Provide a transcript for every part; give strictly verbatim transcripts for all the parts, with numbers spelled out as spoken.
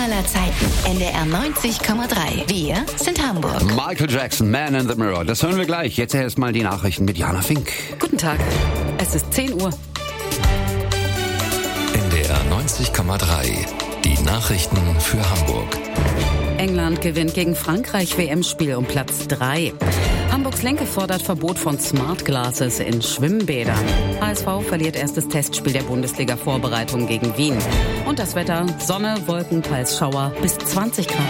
aller Zeiten. N D R neunzig Komma drei. Wir sind Hamburg. Michael Jackson, Man in the Mirror. Das hören wir gleich. Jetzt erst mal die Nachrichten mit Jana Fink. Guten Tag. Es ist zehn Uhr. N D R neunzig Komma drei. Die Nachrichten für Hamburg. England gewinnt gegen Frankreich W M-Spiel um Platz drei. Hamburgs Lenke fordert Verbot von Smart Glasses in Schwimmbädern. H S V verliert erstes Testspiel der Bundesliga-Vorbereitung gegen Wien. Und das Wetter: Sonne, Wolken, teils Schauer bis zwanzig Grad.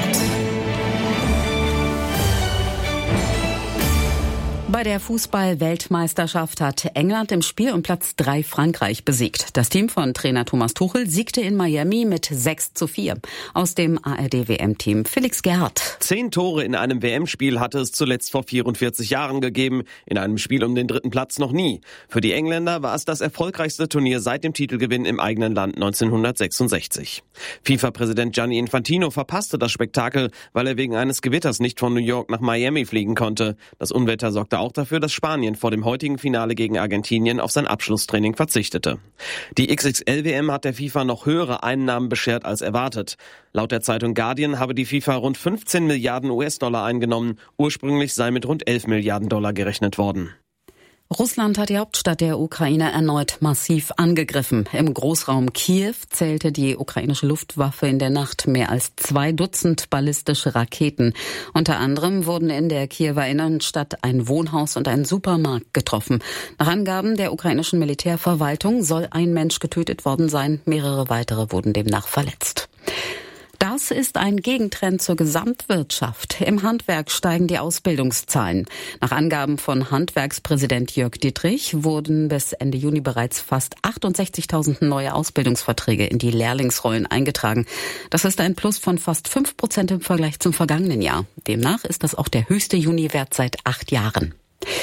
Bei der Fußball-Weltmeisterschaft hat England im Spiel um Platz drei Frankreich besiegt. Das Team von Trainer Thomas Tuchel siegte in Miami mit sechs zu vier. Aus dem A R D W M-Team Felix Gerhardt. Zehn Tore in einem W M-Spiel hatte es zuletzt vor vierundvierzig Jahren gegeben. In einem Spiel um den dritten Platz noch nie. Für die Engländer war es das erfolgreichste Turnier seit dem Titelgewinn im eigenen Land neunzehnhundertsechsundsechzig. FIFA-Präsident Gianni Infantino verpasste das Spektakel, weil er wegen eines Gewitters nicht von New York nach Miami fliegen konnte. Das Unwetter sorgte auch dafür, dass Spanien vor dem heutigen Finale gegen Argentinien auf sein Abschlusstraining verzichtete. Die X X L W M hat der FIFA noch höhere Einnahmen beschert als erwartet. Laut der Zeitung Guardian habe die FIFA rund fünfzehn Milliarden U S-Dollar eingenommen. Ursprünglich sei mit rund elf Milliarden Dollar gerechnet worden. Russland hat die Hauptstadt der Ukraine erneut massiv angegriffen. Im Großraum Kiew zählte die ukrainische Luftwaffe in der Nacht mehr als zwei Dutzend ballistische Raketen. Unter anderem wurden in der Kiewer Innenstadt ein Wohnhaus und ein Supermarkt getroffen. Nach Angaben der ukrainischen Militärverwaltung soll ein Mensch getötet worden sein. Mehrere weitere wurden demnach verletzt. Das ist ein Gegentrend zur Gesamtwirtschaft. Im Handwerk steigen die Ausbildungszahlen. Nach Angaben von Handwerkspräsident Jörg Dietrich wurden bis Ende Juni bereits fast achtundsechzigtausend neue Ausbildungsverträge in die Lehrlingsrollen eingetragen. Das ist ein Plus von fast fünf Prozent im Vergleich zum vergangenen Jahr. Demnach ist das auch der höchste Juniwert seit acht Jahren.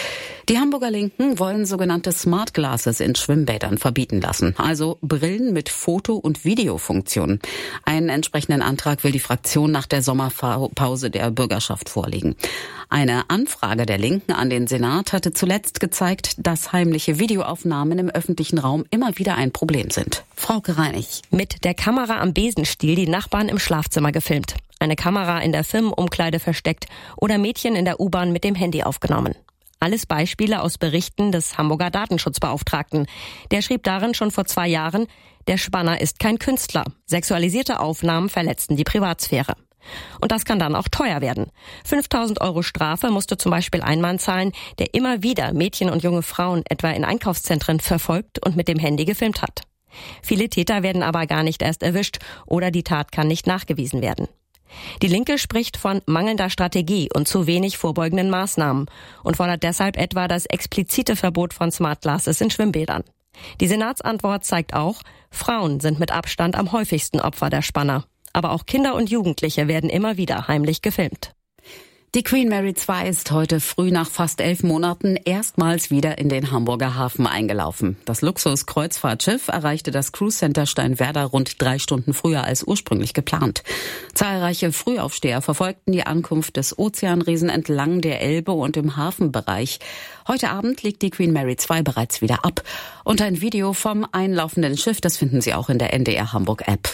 Die Hamburger Linken wollen sogenannte Smart Glasses in Schwimmbädern verbieten lassen, also Brillen mit Foto- und Videofunktion. Einen entsprechenden Antrag will die Fraktion nach der Sommerpause der Bürgerschaft vorlegen. Eine Anfrage der Linken an den Senat hatte zuletzt gezeigt, dass heimliche Videoaufnahmen im öffentlichen Raum immer wieder ein Problem sind. Frauke Reinig. Mit der Kamera am Besenstiel die Nachbarn im Schlafzimmer gefilmt, eine Kamera in der Firmenumkleide versteckt oder Mädchen in der U-Bahn mit dem Handy aufgenommen. Alles Beispiele aus Berichten des Hamburger Datenschutzbeauftragten. Der schrieb darin schon vor zwei Jahren, der Spanner ist kein Künstler. Sexualisierte Aufnahmen verletzten die Privatsphäre. Und das kann dann auch teuer werden. fünftausend Euro Strafe musste zum Beispiel ein Mann zahlen, der immer wieder Mädchen und junge Frauen etwa in Einkaufszentren verfolgt und mit dem Handy gefilmt hat. Viele Täter werden aber gar nicht erst erwischt oder die Tat kann nicht nachgewiesen werden. Die Linke spricht von mangelnder Strategie und zu wenig vorbeugenden Maßnahmen und fordert deshalb etwa das explizite Verbot von Smart Glasses in Schwimmbädern. Die Senatsantwort zeigt auch, Frauen sind mit Abstand am häufigsten Opfer der Spanner. Aber auch Kinder und Jugendliche werden immer wieder heimlich gefilmt. Die Queen Mary zwei ist heute früh nach fast elf Monaten erstmals wieder in den Hamburger Hafen eingelaufen. Das Luxus-Kreuzfahrtschiff erreichte das Cruise Center Steinwerder rund drei Stunden früher als ursprünglich geplant. Zahlreiche Frühaufsteher verfolgten die Ankunft des Ozeanriesen entlang der Elbe und im Hafenbereich. Heute Abend legt die Queen Mary zwei bereits wieder ab. Und ein Video vom einlaufenden Schiff, das finden Sie auch in der N D R Hamburg App.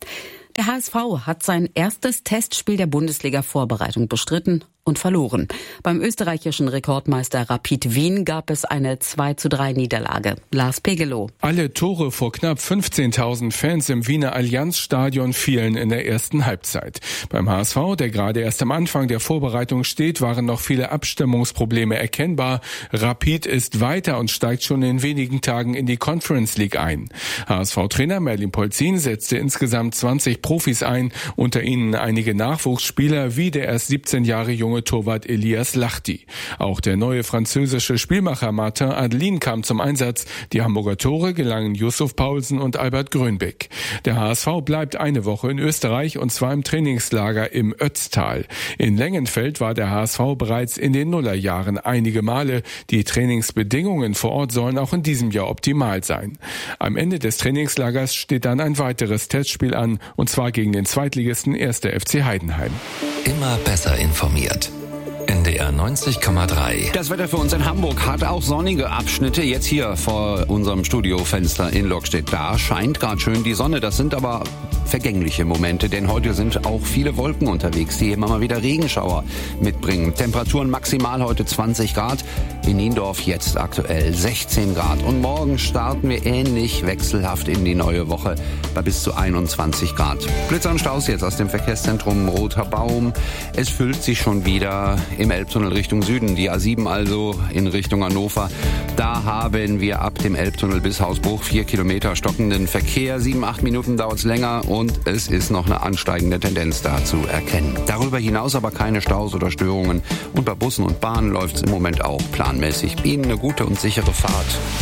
Der H S V hat sein erstes Testspiel der Bundesliga-Vorbereitung bestritten und verloren. Beim österreichischen Rekordmeister Rapid Wien gab es eine zwei zu drei Niederlage. Lars Pegelow. Alle Tore vor knapp fünfzehntausend Fans im Wiener Allianzstadion fielen in der ersten Halbzeit. Beim H S V, der gerade erst am Anfang der Vorbereitung steht, waren noch viele Abstimmungsprobleme erkennbar. Rapid ist weiter und steigt schon in wenigen Tagen in die Conference League ein. H S V-Trainer Merlin Polzin setzte insgesamt zwanzig Profis ein, unter ihnen einige Nachwuchsspieler wie der erst siebzehn Jahre junge Torwart Elias Lachti. Auch der neue französische Spielmacher Martin Adelin kam zum Einsatz. Die Hamburger Tore gelangen Yusuf Paulsen und Albert Grönbeck. Der H S V bleibt eine Woche in Österreich und zwar im Trainingslager im Ötztal. In Lengenfeld war der H S V bereits in den Nullerjahren einige Male. Die Trainingsbedingungen vor Ort sollen auch in diesem Jahr optimal sein. Am Ende des Trainingslagers steht dann ein weiteres Testspiel an, und zwar gegen den Zweitligisten erster F C Heidenheim. Immer besser informiert. N D R neunzig Komma drei. Das Wetter für uns in Hamburg hat auch sonnige Abschnitte. Jetzt hier vor unserem Studiofenster in Lockstedt. Da scheint gerade schön die Sonne. Das sind aber vergängliche Momente, denn heute sind auch viele Wolken unterwegs, die immer mal wieder Regenschauer mitbringen. Temperaturen maximal heute zwanzig Grad. In Niendorf jetzt aktuell sechzehn Grad. Und morgen starten wir ähnlich wechselhaft in die neue Woche bei bis zu einundzwanzig Grad. Blitzer und Staus jetzt aus dem Verkehrszentrum Roter Baum. Es füllt sich schon wieder im Elbtunnel Richtung Süden. Die A sieben also in Richtung Hannover. Da haben wir ab dem Elbtunnel bis Hausbruch vier Kilometer stockenden Verkehr. Sieben, acht Minuten dauert es länger und es ist noch eine ansteigende Tendenz da zu erkennen. Darüber hinaus aber keine Staus oder Störungen. Und bei Bussen und Bahnen läuft es im Moment auch planmäßig. Ihnen eine gute und sichere Fahrt.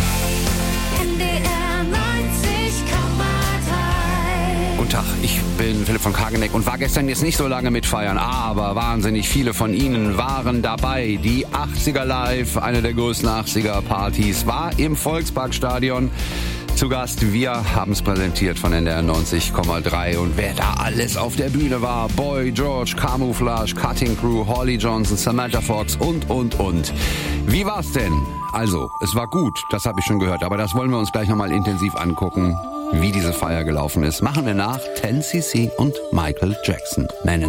Guten Tag, ich bin Philipp von Kageneck und war gestern jetzt nicht so lange mit feiern, aber wahnsinnig viele von Ihnen waren dabei. Die achtziger Live, eine der größten achtziger Partys, war im Volksparkstadion. Zu Gast, wir haben es präsentiert von N D R neunzig Komma drei und wer da alles auf der Bühne war, Boy George, Camouflage, Cutting Crew, Holly Johnson, Samantha Fox und, und, und. Wie war's denn? Also, es war gut, das habe ich schon gehört, aber das wollen wir uns gleich nochmal intensiv angucken, wie diese Feier gelaufen ist. Machen wir nach ten C C und Michael Jackson. Man in